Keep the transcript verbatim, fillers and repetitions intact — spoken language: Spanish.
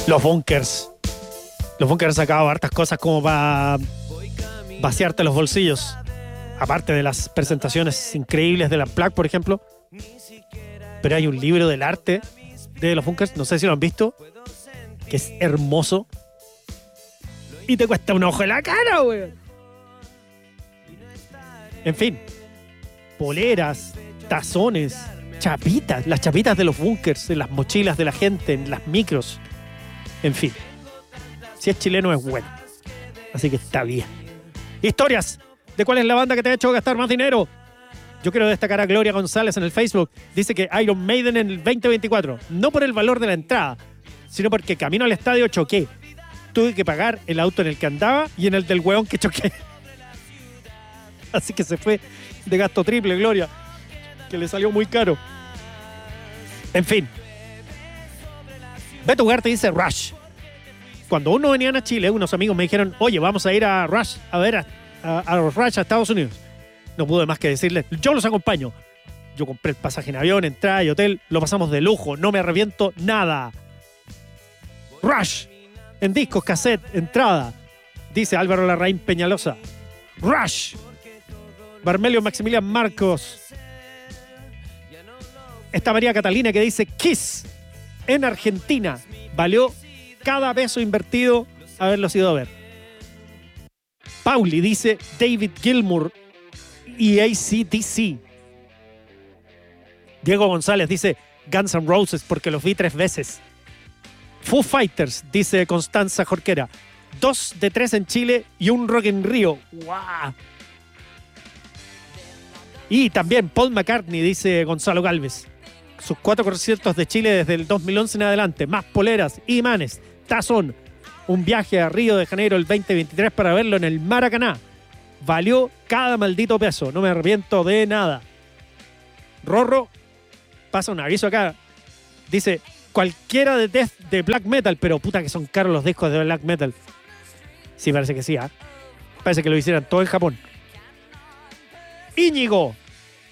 Los bunkers. Los bunkers han sacado hartas cosas como para vaciarte los bolsillos. Aparte de las presentaciones increíbles de la Unplugged, por ejemplo. Pero hay un libro del arte de los bunkers, no sé si lo han visto, que es hermoso. Y te cuesta un ojo en la cara, weón. En fin. Poleras, tazones, chapitas. Las chapitas de los bunkers, en las mochilas de la gente, en las micros. En fin. Si es chileno es bueno. Así que está bien. Historias de cuál es la banda que te ha hecho gastar más dinero. Yo quiero destacar a Gloria González en el Facebook. Dice que Iron Maiden en el veinte veinticuatro. No por el valor de la entrada, sino porque camino al estadio choqué. Tuve que pagar el auto en el que andaba y en el del hueón que choqué. Así que se fue de gasto triple, Gloria, que le salió muy caro. En fin. Beto Ugarte dice Rush. Cuando uno venían a Chile, unos amigos me dijeron, oye, vamos a ir a Rush, a ver a, a, a Rush a Estados Unidos. No pude más que decirles, yo los acompaño. Yo compré el pasaje en avión, entrada y hotel, lo pasamos de lujo, no me arrepiento nada. Rush, en discos, cassette, entrada, dice Álvaro Larraín Peñalosa. Rush, Barmelio Maximilian Marcos. Esta María Catalina que dice Kiss en Argentina. Valió cada peso invertido haberlos ido a ver. Pauli dice David Gilmour y A C D C. Diego González dice Guns N' Roses porque los vi tres veces. Foo Fighters, dice Constanza Jorquera. Dos de tres en Chile y un Rock en Río. ¡Guau! Y también Paul McCartney, dice Gonzalo Galvez. Sus cuatro conciertos de Chile desde el dos mil once en adelante. Más poleras, imanes, tazón. Un viaje a Río de Janeiro el veinte veintitrés para verlo en el Maracaná. Valió cada maldito peso. No me arrepiento de nada. Rorro pasa un aviso acá. Dice, cualquiera de death de black metal, pero puta que son caros los discos de black metal. Sí, parece que sí, ¿eh? Parece que lo hicieran todo en Japón. Íñigo